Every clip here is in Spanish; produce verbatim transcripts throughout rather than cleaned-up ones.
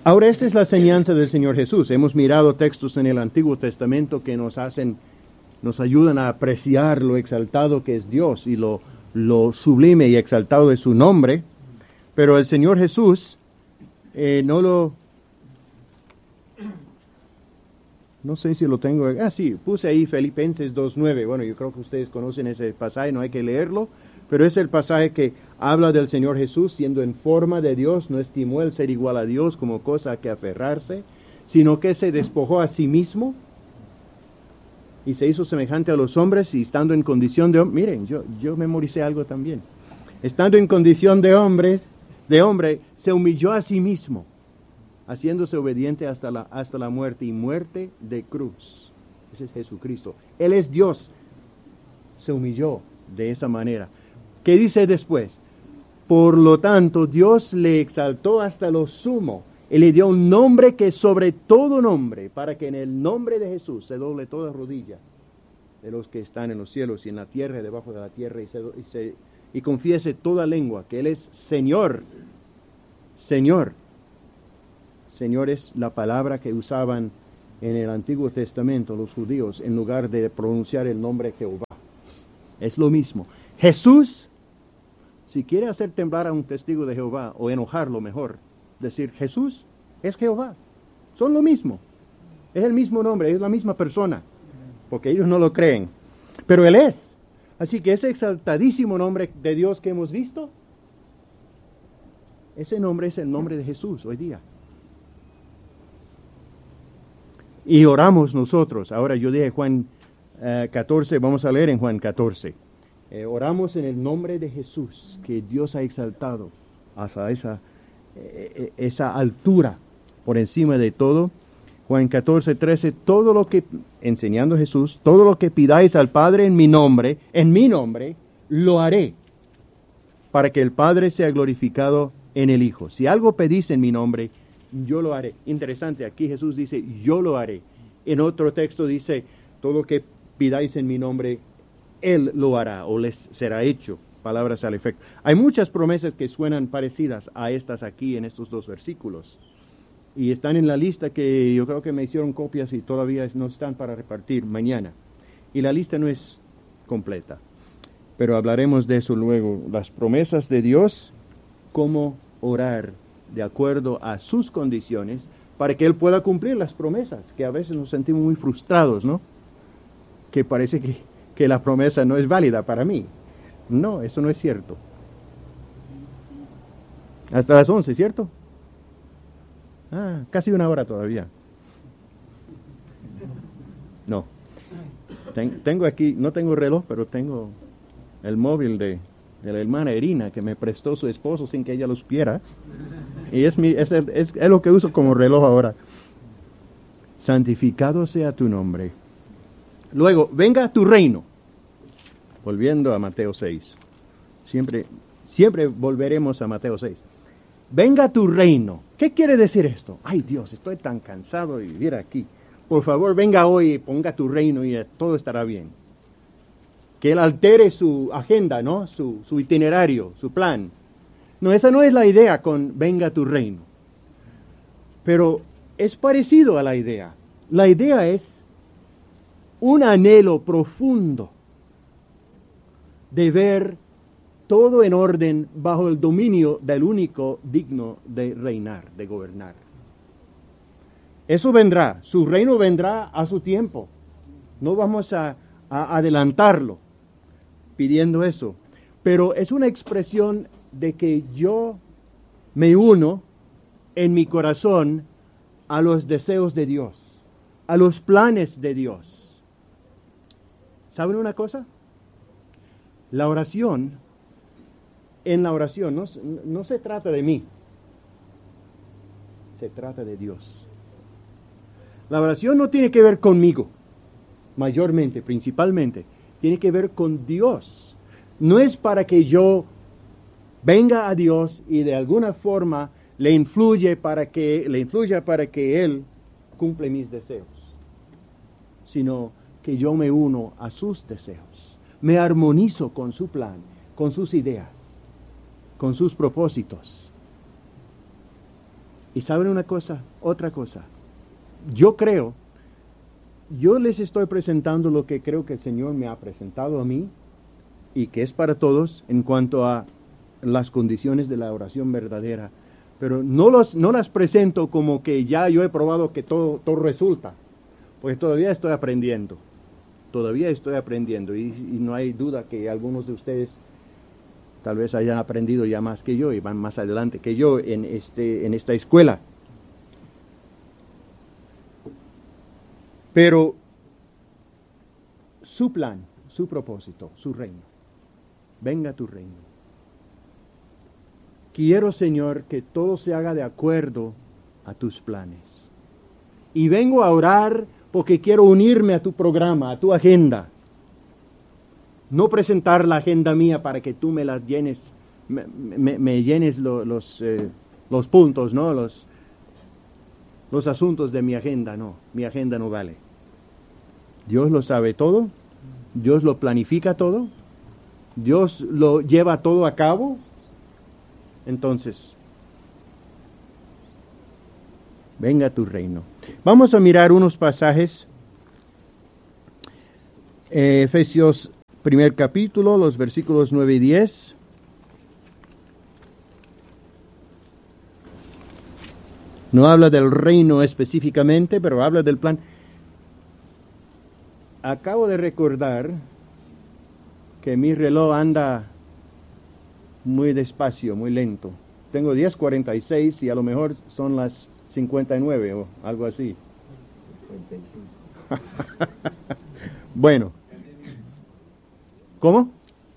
Ahora, esta es la enseñanza del Señor Jesús. Hemos mirado textos en el Antiguo Testamento que nos hacen, nos ayudan a apreciar lo exaltado que es Dios y lo, lo sublime y exaltado de su nombre. Pero el Señor Jesús eh, no lo... No sé si lo tengo... Ah, sí, puse ahí Filipenses dos nueve. Bueno, yo creo que ustedes conocen ese pasaje, no hay que leerlo. Pero es el pasaje que habla del Señor Jesús siendo en forma de Dios, no estimó el ser igual a Dios como cosa a que aferrarse, sino que se despojó a sí mismo y se hizo semejante a los hombres y estando en condición de hombre, miren, yo, yo memoricé algo también, estando en condición de hombres, de hombre, se humilló a sí mismo, haciéndose obediente hasta la, hasta la muerte y muerte de cruz. Ese es Jesucristo. Él es Dios, se humilló de esa manera. ¿Qué dice después? Por lo tanto, Dios le exaltó hasta lo sumo y le dio un nombre que sobre todo nombre, para que en el nombre de Jesús se doble toda rodilla de los que están en los cielos y en la tierra y debajo de la tierra y, se, y, se, y confiese toda lengua que Él es Señor. Señor. Señor es la palabra que usaban en el Antiguo Testamento los judíos en lugar de pronunciar el nombre Jehová. Es lo mismo. Jesús, si quiere hacer temblar a un testigo de Jehová o enojarlo mejor, decir Jesús es Jehová. Son lo mismo. Es el mismo nombre, es la misma persona. Porque ellos no lo creen. Pero Él es. Así que ese exaltadísimo nombre de Dios que hemos visto, ese nombre es el nombre de Jesús hoy día. Y oramos nosotros. Ahora yo dije Juan uh, catorce, vamos a leer en Juan catorce. Eh, oramos en el nombre de Jesús, que Dios ha exaltado hasta esa, eh, esa altura por encima de todo. Juan catorce, trece, todo lo que, enseñando Jesús, todo lo que pidáis al Padre en mi nombre, en mi nombre, lo haré, para que el Padre sea glorificado en el Hijo. Si algo pedís en mi nombre, yo lo haré. Interesante, aquí Jesús dice, yo lo haré. En otro texto dice, todo lo que pidáis en mi nombre, Él lo hará o les será hecho. Palabras al efecto. Hay muchas promesas que suenan parecidas a estas aquí en estos dos versículos. Y están en la lista que yo creo que me hicieron copias y todavía no están para repartir mañana. Y la lista no es completa. Pero hablaremos de eso luego. Las promesas de Dios, cómo orar de acuerdo a sus condiciones para que Él pueda cumplir las promesas, que a veces nos sentimos muy frustrados, ¿no? Que parece que, que la promesa no es válida para mí. No, eso no es cierto. Hasta las once, ¿cierto? Ah, casi una hora todavía. No. Ten, tengo aquí, no tengo reloj, pero tengo el móvil de, de la hermana Irina que me prestó su esposo sin que ella lo supiera. Y es, mi, es, el, es, es lo que uso como reloj ahora. Santificado sea tu nombre. Luego, venga tu reino. Volviendo a Mateo seis. Siempre, siempre volveremos a Mateo seis. Venga tu reino. ¿Qué quiere decir esto? Ay Dios, estoy tan cansado de vivir aquí. Por favor, venga hoy y ponga tu reino y todo estará bien. Que Él altere su agenda, ¿no? Su, su itinerario, su plan. No, esa no es la idea con venga tu reino. Pero es parecido a la idea. La idea es un anhelo profundo de ver todo en orden bajo el dominio del único digno de reinar, de gobernar. Eso vendrá, su reino vendrá a su tiempo. No vamos a, a adelantarlo pidiendo eso. Pero es una expresión de que yo me uno en mi corazón a los deseos de Dios, a los planes de Dios. ¿Saben una cosa? La oración, en la oración no, no se trata de mí, se trata de Dios. La oración no tiene que ver conmigo, mayormente, principalmente, tiene que ver con Dios. No es para que yo venga a Dios y de alguna forma le influye para que, le influya para que Él cumple mis deseos, sino que yo me uno a sus deseos, me armonizo con su plan, con sus ideas, con sus propósitos. Y saben una cosa, otra cosa. Yo creo, yo les estoy presentando lo que creo que el Señor me ha presentado a mí y que es para todos en cuanto a las condiciones de la oración verdadera. Pero no, los, no las presento como que ya yo he probado que todo, todo resulta, porque todavía estoy aprendiendo, todavía estoy aprendiendo y, y no hay duda que algunos de ustedes tal vez hayan aprendido ya más que yo y van más adelante que yo en, este, en esta escuela. Pero su plan, su propósito, su reino, venga tu reino. Quiero, Señor, que todo se haga de acuerdo a tus planes. Y vengo a orar porque quiero unirme a tu programa, a tu agenda. No presentar la agenda mía para que tú me las llenes, me, me, me llenes lo, los, eh, los puntos, ¿no? Los, los asuntos de mi agenda, no. Mi agenda no vale. Dios lo sabe todo. Dios lo planifica todo. Dios lo lleva todo a cabo. Entonces, venga tu reino. Vamos a mirar unos pasajes. Eh, Efesios primer capítulo, los versículos nueve y diez. No habla del reino específicamente, pero habla del plan. Acabo de recordar que mi reloj anda muy despacio, muy lento. Tengo diez cuarenta y seis y a lo mejor son las cincuenta y nueve o algo así. cincuenta y cinco. Bueno. ¿Cómo?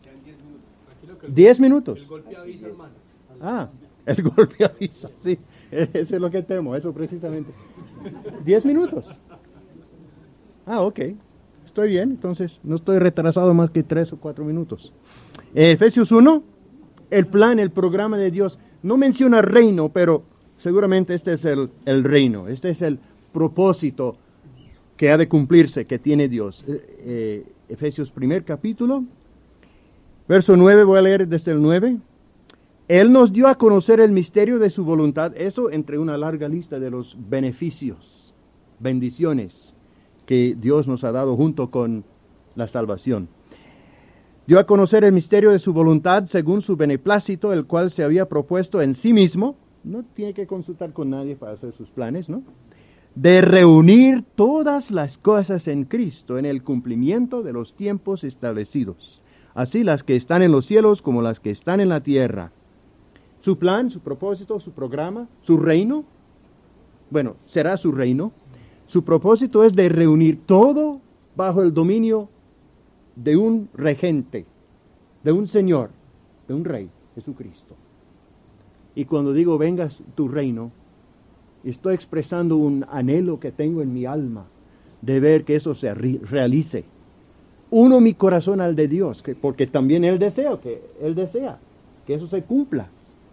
diez minutos. El golpe avisa, hermano. Ah, el golpe avisa, sí. Eso es lo que temo, eso precisamente. diez minutos. Ah, ok. Estoy bien, entonces no estoy retrasado más que tres o cuatro minutos. Eh, Efesios uno. El plan, el programa de Dios, no menciona reino, pero seguramente este es el, el reino, este es el propósito que ha de cumplirse, que tiene Dios. Eh, eh, Efesios primer capítulo, verso nueve, voy a leer desde el nueve. Él nos dio a conocer el misterio de su voluntad, eso entre una larga lista de los beneficios, bendiciones que Dios nos ha dado junto con la salvación. Dio a conocer el misterio de su voluntad según su beneplácito, el cual se había propuesto en sí mismo, no tiene que consultar con nadie para hacer sus planes, ¿no? De reunir todas las cosas en Cristo en el cumplimiento de los tiempos establecidos, así las que están en los cielos como las que están en la tierra. Su plan, su propósito, su programa, su reino, bueno, será su reino. Su propósito es de reunir todo bajo el dominio de un regente, de un Señor, de un Rey, Jesucristo. Y cuando digo vengas tu reino, estoy expresando un anhelo que tengo en mi alma de ver que eso se realice. Uno mi corazón al de Dios, que, porque también Él desea, que Él desea que eso se cumpla.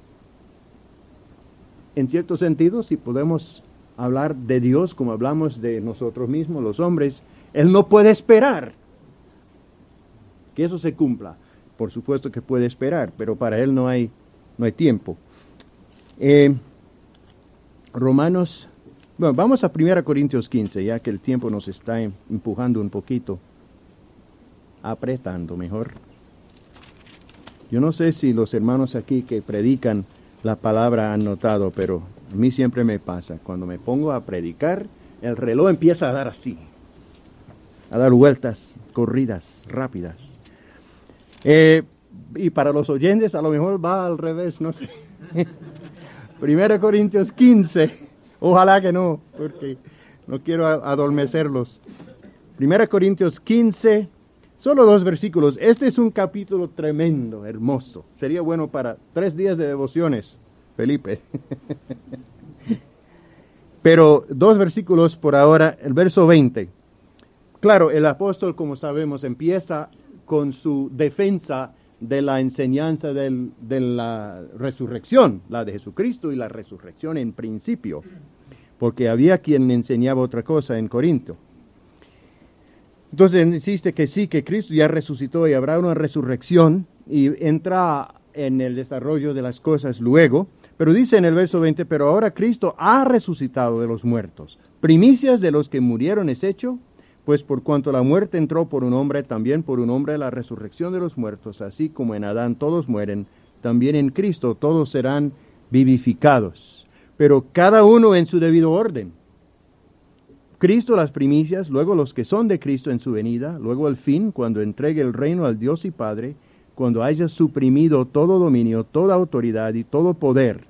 En cierto sentido, si podemos hablar de Dios como hablamos de nosotros mismos, los hombres, Él no puede esperar que eso se cumpla. Por supuesto que puede esperar, pero para Él no hay, no hay tiempo. Eh, Romanos, bueno, vamos a primera Corintios quince, ya que el tiempo nos está empujando un poquito, apretando mejor. Yo no sé si los hermanos aquí que predican la palabra han notado, pero a mí siempre me pasa. Cuando me pongo a predicar, el reloj empieza a dar así, a dar vueltas corridas, rápidas. Eh, y para los oyentes a lo mejor va al revés, no sé. Primera Corintios quince, ojalá que no, porque no quiero adormecerlos. Primera Corintios quince, solo dos versículos. Este es un capítulo tremendo, hermoso. Sería bueno para tres días de devociones, Felipe. Pero dos versículos por ahora, el verso veinte. Claro, el apóstol, como sabemos, empieza con su defensa de la enseñanza del, de la resurrección, la de Jesucristo y la resurrección en principio, porque había quien enseñaba otra cosa en Corinto. Entonces insiste que sí, que Cristo ya resucitó y habrá una resurrección y entra en el desarrollo de las cosas luego, Pero dice en el verso veinte, pero ahora Cristo ha resucitado de los muertos. Primicias de los que murieron es hecho, pues por cuanto la muerte entró por un hombre, también por un hombre la resurrección de los muertos, así como en Adán todos mueren, también en Cristo todos serán vivificados, pero cada uno en su debido orden. Cristo las primicias, luego los que son de Cristo en su venida, luego el fin, cuando entregue el reino al Dios y Padre, cuando haya suprimido todo dominio, toda autoridad y todo poder.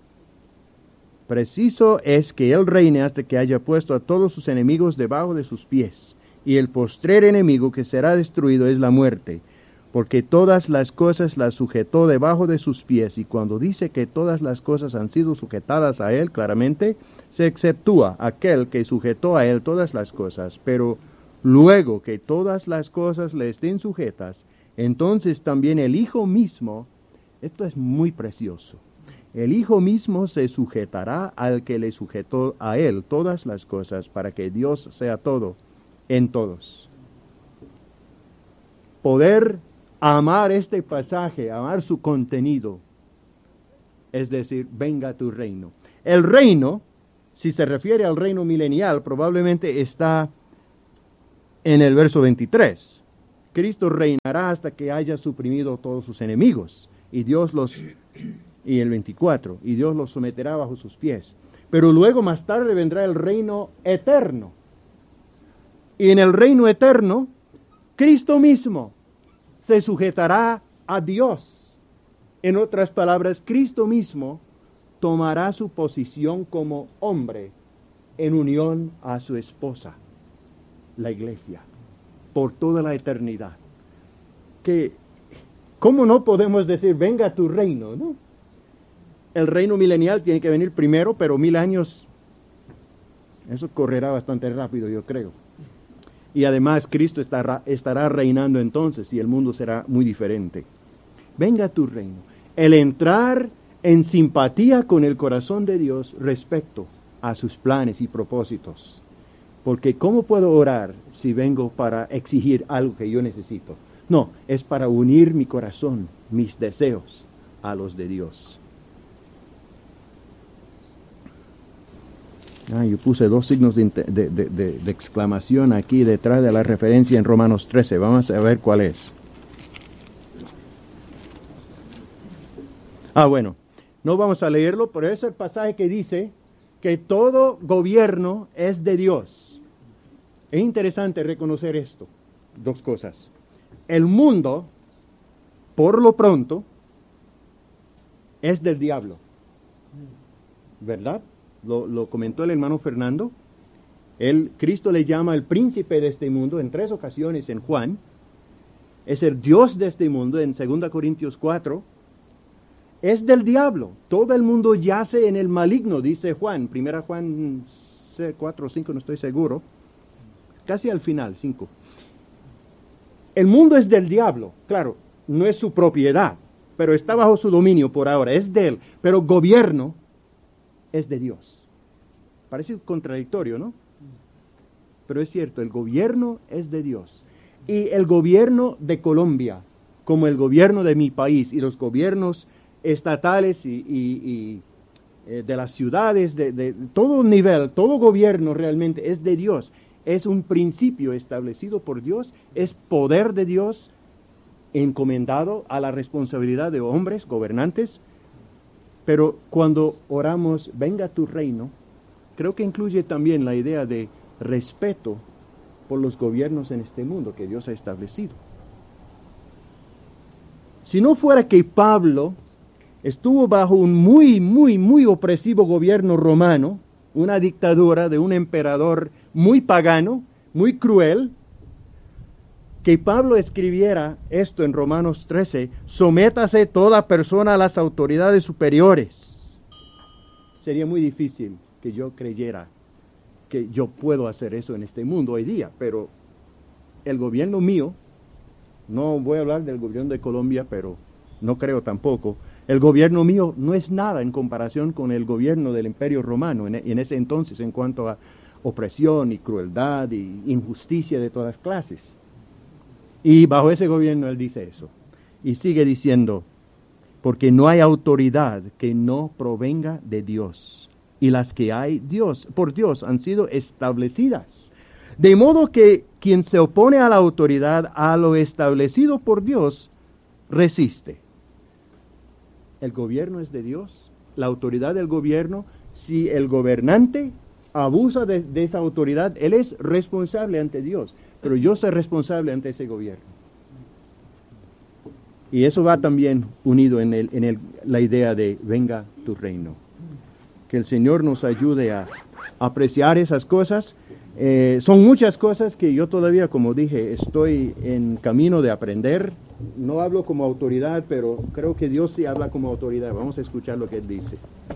Preciso es que Él reine hasta que haya puesto a todos sus enemigos debajo de sus pies, y el postrer enemigo que será destruido es la muerte, porque todas las cosas las sujetó debajo de sus pies, y cuando dice que todas las cosas han sido sujetadas a Él, claramente se exceptúa aquel que sujetó a Él todas las cosas, pero luego que todas las cosas le estén sujetas, entonces también el Hijo mismo, esto es muy precioso, el Hijo mismo se sujetará al que le sujetó a Él todas las cosas, para que Dios sea todo en todos. Poder amar este pasaje, amar su contenido, es decir, venga tu reino. El reino, si se refiere al reino milenial, probablemente está en el verso veintitrés. Cristo reinará hasta que haya suprimido todos sus enemigos, y Dios los, y el veinticuatro, y Dios los someterá bajo sus pies. Pero luego más tarde vendrá el reino eterno. Y en el reino eterno, Cristo mismo se sujetará a Dios. En otras palabras, Cristo mismo tomará su posición como hombre en unión a su esposa, la iglesia, por toda la eternidad. Que, ¿cómo no podemos decir, venga tu reino, no? El reino milenial tiene que venir primero, pero mil años, eso correrá bastante rápido, yo creo. Y además Cristo estará, estará reinando entonces y el mundo será muy diferente. Venga tu reino. El entrar en simpatía con el corazón de Dios respecto a sus planes y propósitos. Porque ¿cómo puedo orar si vengo para exigir algo que yo necesito? No, es para unir mi corazón, mis deseos a los de Dios. Ah, yo puse dos signos de, de, de, de, de exclamación aquí detrás de la referencia en Romanos trece. Vamos a ver cuál es. Ah, bueno, no vamos a leerlo, pero es el pasaje que dice que todo gobierno es de Dios. Es interesante reconocer esto. Dos cosas. El mundo, por lo pronto, es del diablo. ¿Verdad? Lo, lo comentó el hermano Fernando. El, Cristo le llama el príncipe de este mundo en tres ocasiones en Juan. Es el Dios de este mundo en segunda Corintios cuatro. Es del diablo. Todo el mundo yace en el maligno, dice Juan. Primera Juan cuatro o cinco, no estoy seguro. Casi al final, cinco. El mundo es del diablo. Claro, no es su propiedad, pero está bajo su dominio por ahora. Es de él. Pero gobierno es de Dios. Parece contradictorio, ¿no? Pero es cierto, el gobierno es de Dios. Y el gobierno de Colombia, como el gobierno de mi país y los gobiernos estatales y, y, y eh, de las ciudades, de, de todo nivel, todo gobierno realmente es de Dios. Es un principio establecido por Dios, es poder de Dios encomendado a la responsabilidad de hombres, gobernantes. Pero cuando oramos, venga tu reino, creo que incluye también la idea de respeto por los gobiernos en este mundo que Dios ha establecido. Si no fuera que Pablo estuvo bajo un muy, muy, muy opresivo gobierno romano, una dictadura de un emperador muy pagano, muy cruel, que Pablo escribiera esto en Romanos trece, sométase toda persona a las autoridades superiores. Sería muy difícil que yo creyera que yo puedo hacer eso en este mundo hoy día, pero el gobierno mío, no voy a hablar del gobierno de Colombia, pero no creo tampoco, el gobierno mío no es nada en comparación con el gobierno del Imperio Romano en, en ese entonces en cuanto a opresión y crueldad y injusticia de todas clases. Y bajo ese gobierno él dice eso. Y sigue diciendo, porque no hay autoridad que no provenga de Dios, y las que hay Dios, por Dios han sido establecidas. De modo que quien se opone a la autoridad, a lo establecido por Dios, resiste. El gobierno es de Dios, la autoridad del gobierno. Si el gobernante abusa de, de esa autoridad, él es responsable ante Dios, pero yo soy responsable ante ese gobierno. Y eso va también unido en, el, en el, la idea de venga tu reino. Que el Señor nos ayude a apreciar esas cosas. Eh, son muchas cosas que yo todavía, como dije, estoy en camino de aprender. No hablo como autoridad, pero creo que Dios sí habla como autoridad. Vamos a escuchar lo que Él dice.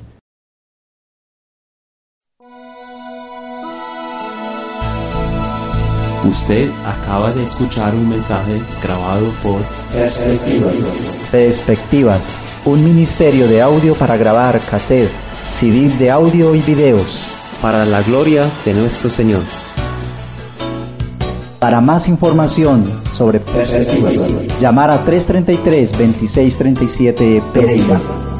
Usted acaba de escuchar un mensaje grabado por Perspectivas. Perspectivas, un ministerio de audio para grabar cassette, C D de audio y videos. Para la gloria de nuestro Señor. Para más información sobre Perspectivas, llamar a tres treinta y tres, veintiséis treinta y siete Pereira.